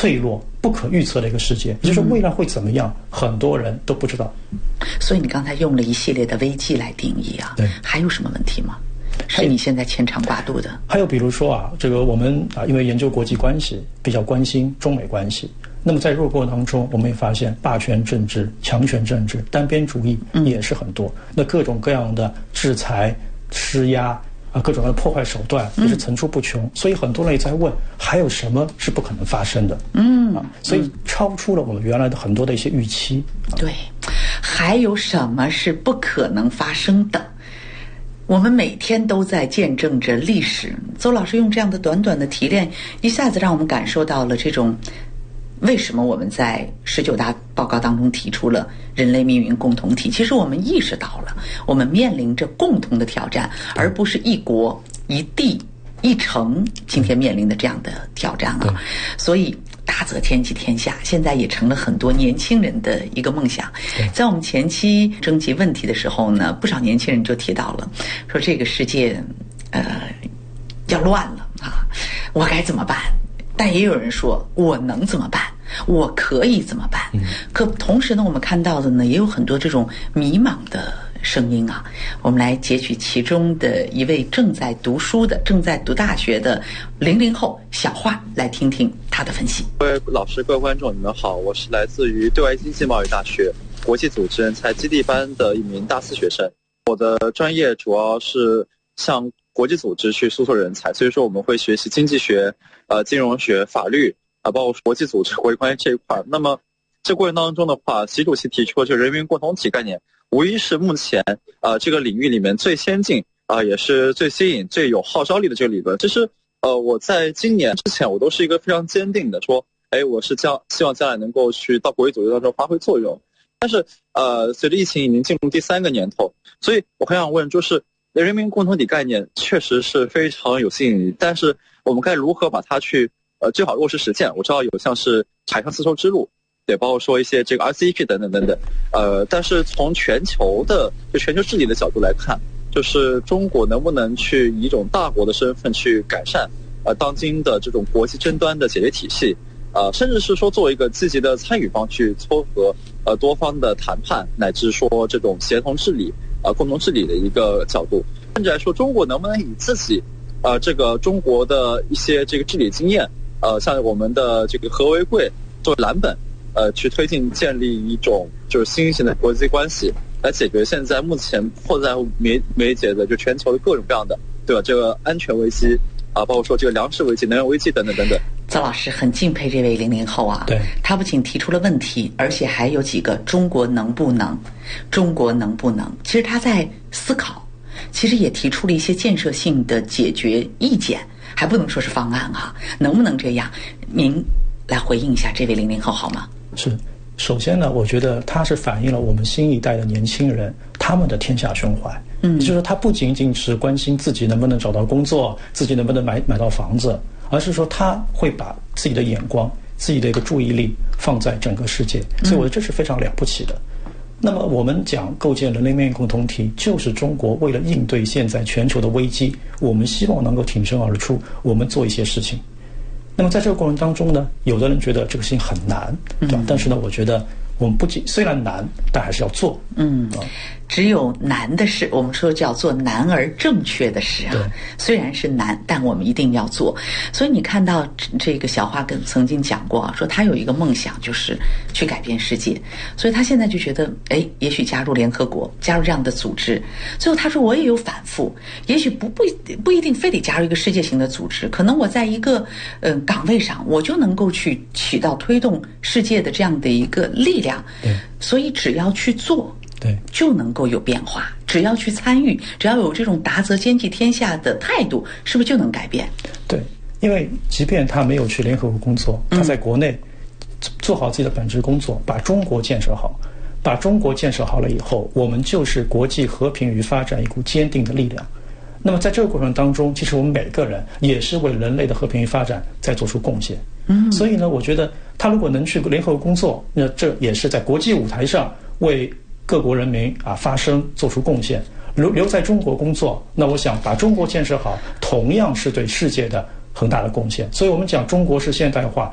脆弱、不可预测的一个世界，也就是未来会怎么样，很多人都不知道。 所以你刚才用了一系列的危机来定义啊， 对， 还有什么问题吗？是你现在牵肠挂肚的？ 还有比如说啊，这个我们啊，因为研究国际关系，比较关心中美关系。那么在这个过程当中，我们也发现霸权政治、强权政治、单边主义也是很多。那各种各样的制裁、施压啊，各种各样的破坏手段也是层出不穷。所以很多人也在问，还有什么是不可能发生的？所以超出了我们原来的很多的一些预期。 对，还有什么是不可能发生的？我们每天都在见证着历史。邹老师用这样的短短的提炼，一下子让我们感受到了这种为什么我们在19大报告当中提出了人类命运共同体。其实我们意识到了，我们面临着共同的挑战，而不是一国一地一城今天面临的这样的挑战啊。所以大则天齐天下，现在也成了很多年轻人的一个梦想。在我们前期征集问题的时候呢，不少年轻人就提到了，说这个世界要乱了啊，我该怎么办？但也有人说，我能怎么办？我可以怎么办？可同时呢，我们看到的呢，也有很多这种迷茫的声音啊。我们来截取其中的一位正在读书的、正在读大学的00后小花，来听听他的分析。 各位老师、各位观众，你们好，我是来自于对外经济贸易大学国际组织人才基地班的一名大4学生。我的专业主要是向国际组织去输送人才，所以说我们会学习经济学、金融学、法律包括国际组织、国际关系这一块。那么这过程当中的话，习主席提出的这个人民共同体概念，无疑是目前这个领域里面最先进也是最新颖、最有号召力的这个理论。其实我在今年之前，我都是一个非常坚定的说，我是希望将来能够去到国际组织当中发挥作用。但是随着疫情已经进入第3个年头，所以我很想问，就是人民共同体概念确实是非常有吸引力，但是我们该如何把它去最好落实实践？我知道有像是海上丝绸之路，对，包括说一些这个 RCEP 等等等等，但是从全球治理的角度来看，就是中国能不能去以一种大国的身份去改善当今的这种国际争端的解决体系，甚至是说作为一个积极的参与方去撮合多方的谈判，乃至说这种协同治理共同治理的一个角度，甚至来说中国能不能以自己这个中国的一些这个治理经验，像我们的这个和为贵作为蓝本，去推进建立一种就是新型的国际关系，来解决现在目前迫在眉睫的就全球的各种各样的，对吧？这个安全危机包括说这个粮食危机、能源危机等等等等。 邹老师很敬佩这位00后啊， 对， 他不仅提出了问题，而且还有几个中国能不能，中国能不能？其实他在思考，其实也提出了一些建设性的解决意见，还不能说是方案啊，能不能这样？您来回应一下这位00后好吗？ 是，首先呢，我觉得它是反映了我们新一代的年轻人他们的天下胸怀。也就是说，他不仅仅是关心自己能不能找到工作，自己能不能买到房子，而是说他会把自己的眼光、自己的一个注意力放在整个世界。所以我觉得这是非常了不起的。那么我们讲构建人类命运共同体，就是中国为了应对现在全球的危机，我们希望能够挺身而出，我们做一些事情。那么在这个过程当中呢，有的人觉得这个事情很难，对吧？但是呢，我觉得我们不仅虽然难，但还是要做。 只有难的事，我们说叫做难而正确的事啊。虽然是难，但我们一定要做。所以你看到这个小花曾经讲过说他有一个梦想，就是去改变世界。所以他现在就觉得，也许加入联合国，加入这样的组织。最后他说，我也有反复，也许不一定非得加入一个世界型的组织，可能我在一个岗位上，我就能够去起到推动世界的这样的一个力量。所以只要去做，就能够有变化。只要去参与，只要有这种达则兼济天下的态度，是不是就能改变？对， 因为即便他没有去联合国工作，他在国内做好自己的本职工作，把中国建设好。把中国建设好了以后，我们就是国际和平与发展一股坚定的力量。那么在这个过程当中，其实我们每个人也是为人类的和平与发展在做出贡献。所以呢，我觉得他如果能去联合国工作，那这也是在国际舞台上为各国人民发声做出贡献。留在中国工作，那我想把中国建设好，同样是对世界的很大的贡献。所以我们讲中国式现代化